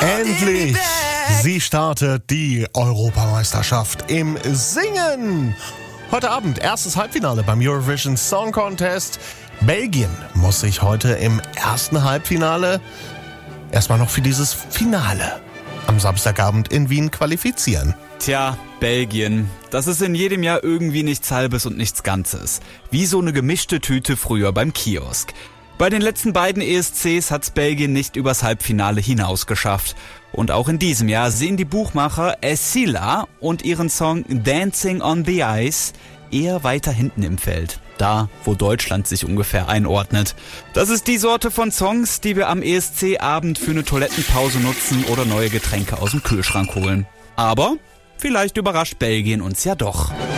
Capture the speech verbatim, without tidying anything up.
Endlich! Sie startet die Europameisterschaft im Singen. Heute Abend erstes Halbfinale beim Eurovision Song Contest. Belgien muss sich heute im ersten Halbfinale erstmal noch für dieses Finale am Samstagabend in Wien qualifizieren. Tja, Belgien. Das ist in jedem Jahr irgendwie nichts Halbes und nichts Ganzes. Wie so eine gemischte Tüte früher beim Kiosk. Bei den letzten beiden E S Cs hat's Belgien nicht übers Halbfinale hinaus geschafft. Und auch in diesem Jahr sehen die Buchmacher Esila und ihren Song Dancing on the Ice eher weiter hinten im Feld. Da, wo Deutschland sich ungefähr einordnet. Das ist die Sorte von Songs, die wir am E S C-Abend für eine Toilettenpause nutzen oder neue Getränke aus dem Kühlschrank holen. Aber vielleicht überrascht Belgien uns ja doch.